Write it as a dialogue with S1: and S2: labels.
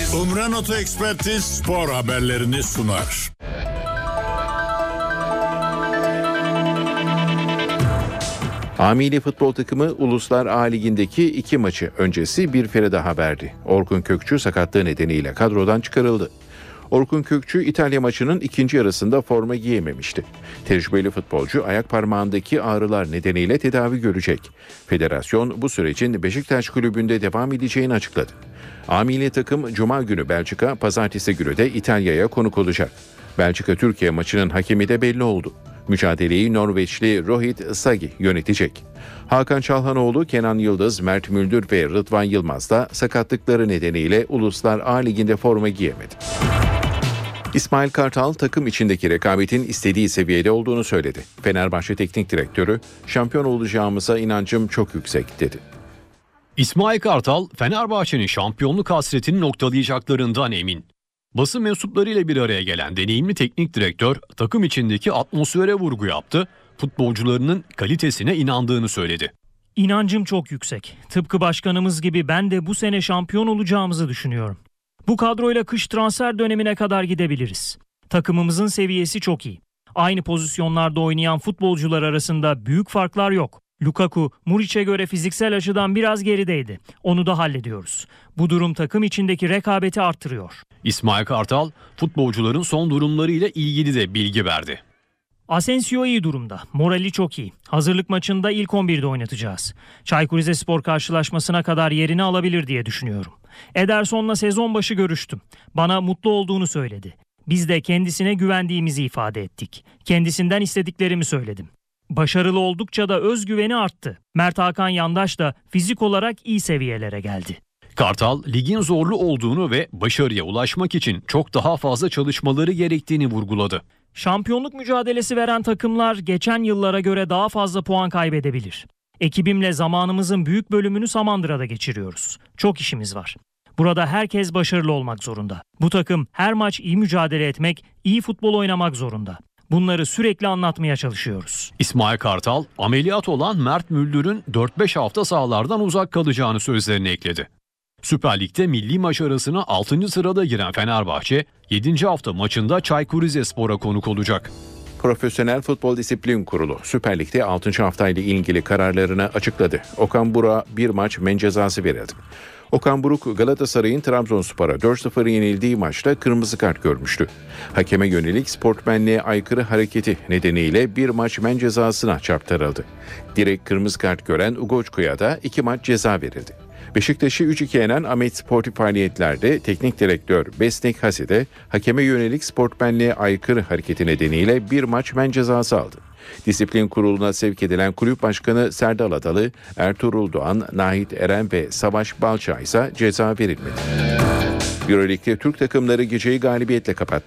S1: Umran Oto Ekspertiz spor haberlerini sunar.
S2: A Milli Futbol Takımı Uluslar A Ligi'ndeki 2 maçı öncesi bir fere daha verdi. Orkun Kökçü sakatlığı nedeniyle kadrodan çıkarıldı. Orkun Kökçü İtalya maçının ikinci yarısında forma giyememişti. Tecrübeli futbolcu ayak parmağındaki ağrılar nedeniyle tedavi görecek. Federasyon bu sürecin Beşiktaş kulübünde devam edeceğini açıkladı. A Milli takım Cuma günü Belçika, Pazartesi günü de İtalya'ya konuk olacak. Belçika-Türkiye maçının hakemi de belli oldu. Mücadeleyi Norveçli Rohit Sagi yönetecek. Hakan Çalhanoğlu, Kenan Yıldız, Mert Müldür ve Rıdvan Yılmaz da sakatlıkları nedeniyle Uluslar A Ligi'nde forma giyemedi. İsmail Kartal takım içindeki rekabetin istediği seviyede olduğunu söyledi. Fenerbahçe Teknik Direktörü, "Şampiyon olacağımıza inancım çok yüksek" dedi.
S3: İsmail Kartal, Fenerbahçe'nin şampiyonluk hasretini noktalayacaklarından emin. Basın mensuplarıyla bir araya gelen deneyimli teknik direktör takım içindeki atmosfere vurgu yaptı, futbolcularının kalitesine inandığını söyledi.
S4: İnancım çok yüksek. Tıpkı başkanımız gibi ben de bu sene şampiyon olacağımızı düşünüyorum. Bu kadroyla kış transfer dönemine kadar gidebiliriz. Takımımızın seviyesi çok iyi. Aynı pozisyonlarda oynayan futbolcular arasında büyük farklar yok. Lukaku, Muriç'e göre fiziksel açıdan biraz gerideydi. Onu da hallediyoruz. Bu durum takım içindeki rekabeti arttırıyor.
S3: İsmail Kartal, futbolcuların son durumlarıyla ilgili de bilgi verdi.
S4: Asensio iyi durumda. Morali çok iyi. Hazırlık maçında ilk 11'de oynatacağız. Çaykur Rizespor karşılaşmasına kadar yerini alabilir diye düşünüyorum. Ederson'la sezon başı görüştüm. Bana mutlu olduğunu söyledi. Biz de kendisine güvendiğimizi ifade ettik. Kendisinden istediklerimi söyledim. Başarılı oldukça da özgüveni arttı. Mert Hakan Yandaş da fizik olarak iyi seviyelere geldi.
S3: Kartal, ligin zorlu olduğunu ve başarıya ulaşmak için çok daha fazla çalışmaları gerektiğini vurguladı.
S4: Şampiyonluk mücadelesi veren takımlar geçen yıllara göre daha fazla puan kaybedebilir. Ekibimle zamanımızın büyük bölümünü Samandıra'da geçiriyoruz. Çok işimiz var. Burada herkes başarılı olmak zorunda. Bu takım her maç iyi mücadele etmek, iyi futbol oynamak zorunda. Bunları sürekli anlatmaya çalışıyoruz.
S3: İsmail Kartal, ameliyat olan Mert Müldür'ün 4-5 hafta sahalardan uzak kalacağını sözlerine ekledi. Süper Lig'de milli maç arasına 6. sırada giren Fenerbahçe, 7. hafta maçında Çaykur Rizespor'a konuk olacak.
S2: Profesyonel Futbol Disiplin Kurulu Süper Lig'de 6. haftayla ilgili kararlarını açıkladı. Okan Buruk'a bir maç men cezası verildi. Okan Buruk, Galatasaray'ın Trabzonspor'a 4-0 yenildiği maçta kırmızı kart görmüştü. Hakeme yönelik sportmenliğe aykırı hareketi nedeniyle bir maç men cezasına çarptırıldı. Direkt kırmızı kart gören Ugoçku'ya da 2 maç ceza verildi. Beşiktaş'ı 3-2 yenen Ahmet sportif faaliyetlerde teknik direktör Besnik Hasi de hakeme yönelik sportmenliğe aykırı hareketi nedeniyle bir maç men cezası aldı. Disiplin kuruluna sevk edilen kulüp başkanı Serdal Adalı, Ertuğrul Doğan, Nahit Eren ve Savaş Balçağ ise ceza verilmedi. Euroleague'de Türk takımları geceyi galibiyetle kapattı.